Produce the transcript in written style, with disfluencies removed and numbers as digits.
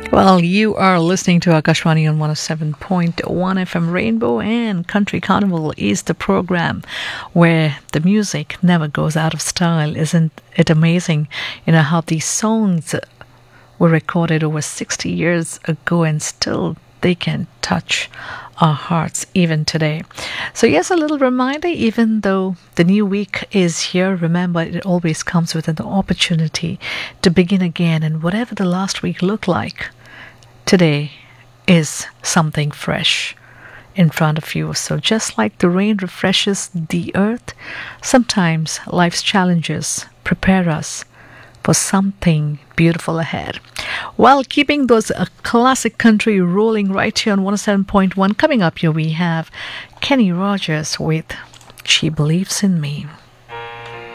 Well, you are listening to Akashwani on 107.1 FM Rainbow, and Country Carnival is the program where the music never goes out of style. Isn't it amazing? You know how these songs were recorded over 60 years ago and still they can touch our hearts even today. So, yes, a little reminder even though the new week is here, remember it always comes with an opportunity to begin again. And whatever the last week looked like, today is something fresh in front of you. So, just like the rain refreshes the earth, sometimes life's challenges prepare us for something beautiful ahead. While keeping those classic country rolling right here on 107.1, coming up here we have Kenny Rogers with She Believes in Me.